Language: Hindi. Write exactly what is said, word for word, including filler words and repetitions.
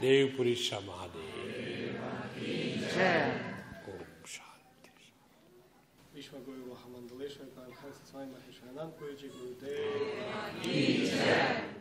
देवपुरीश महादेव ओम शांति। विश्व गुरु महामंडलेश्वर स्वामी महेश्वरानंद पुरी जी गुरुदेव